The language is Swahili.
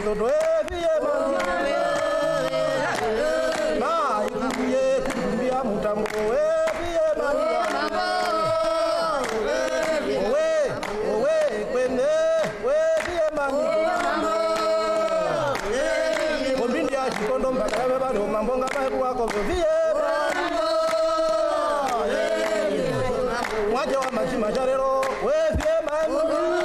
Dodo vie mani ma ikuye kumbia mutambo vie mani owe kwene vie mani kombindi ya chikondo mbaka bado mambonga babu wako vie mwaje wa majima jarero vie mani